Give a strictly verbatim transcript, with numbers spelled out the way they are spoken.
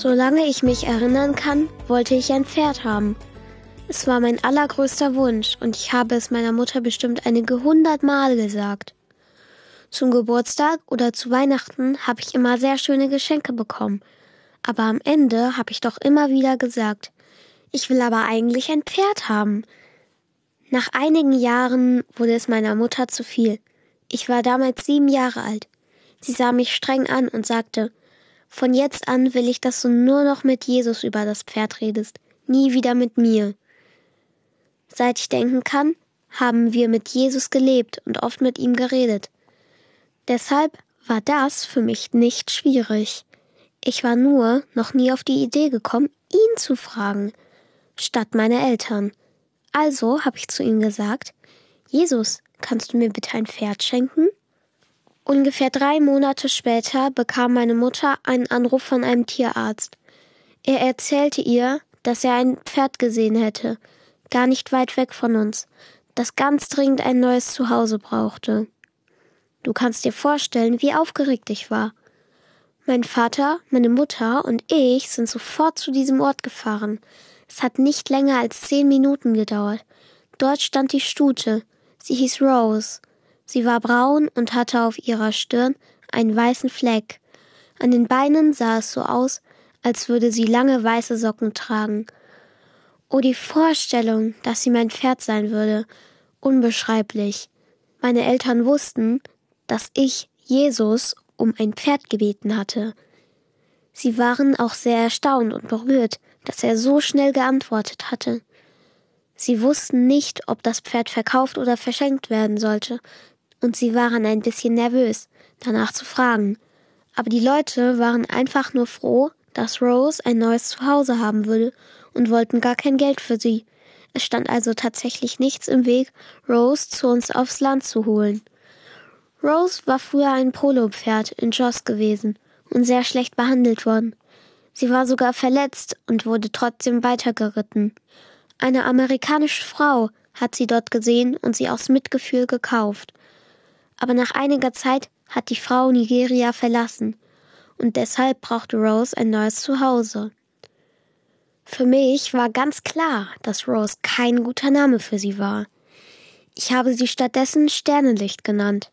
Solange ich mich erinnern kann, wollte ich ein Pferd haben. Es war mein allergrößter Wunsch und ich habe es meiner Mutter bestimmt einige hundert Mal gesagt. Zum Geburtstag oder zu Weihnachten habe ich immer sehr schöne Geschenke bekommen. Aber am Ende habe ich doch immer wieder gesagt, ich will aber eigentlich ein Pferd haben. Nach einigen Jahren wurde es meiner Mutter zu viel. Ich war damals sieben Jahre alt. Sie sah mich streng an und sagte, von jetzt an will ich, dass du nur noch mit Jesus über das Pferd redest, nie wieder mit mir. Seit ich denken kann, haben wir mit Jesus gelebt und oft mit ihm geredet. Deshalb war das für mich nicht schwierig. Ich war nur noch nie auf die Idee gekommen, ihn zu fragen, statt meine Eltern. Also habe ich zu ihm gesagt, Jesus, kannst du mir bitte ein Pferd schenken? Ungefähr drei Monate später bekam meine Mutter einen Anruf von einem Tierarzt. Er erzählte ihr, dass er ein Pferd gesehen hätte, gar nicht weit weg von uns, das ganz dringend ein neues Zuhause brauchte. Du kannst dir vorstellen, wie aufgeregt ich war. Mein Vater, meine Mutter und ich sind sofort zu diesem Ort gefahren. Es hat nicht länger als zehn Minuten gedauert. Dort stand die Stute. Sie hieß Rose. Sie war braun und hatte auf ihrer Stirn einen weißen Fleck. An den Beinen sah es so aus, als würde sie lange weiße Socken tragen. Oh, die Vorstellung, dass sie mein Pferd sein würde. Unbeschreiblich. Meine Eltern wussten, dass ich Jesus um ein Pferd gebeten hatte. Sie waren auch sehr erstaunt und berührt, dass er so schnell geantwortet hatte. Sie wussten nicht, ob das Pferd verkauft oder verschenkt werden sollte, und sie waren ein bisschen nervös, danach zu fragen. Aber die Leute waren einfach nur froh, dass Rose ein neues Zuhause haben würde und wollten gar kein Geld für sie. Es stand also tatsächlich nichts im Weg, Rose zu uns aufs Land zu holen. Rose war früher ein Polopferd in Jos gewesen und sehr schlecht behandelt worden. Sie war sogar verletzt und wurde trotzdem weitergeritten. Eine amerikanische Frau hat sie dort gesehen und sie aus Mitgefühl gekauft. Aber nach einiger Zeit hat die Frau Nigeria verlassen und deshalb brauchte Rose ein neues Zuhause. Für mich war ganz klar, dass Rose kein guter Name für sie war. Ich habe sie stattdessen Sternenlicht genannt.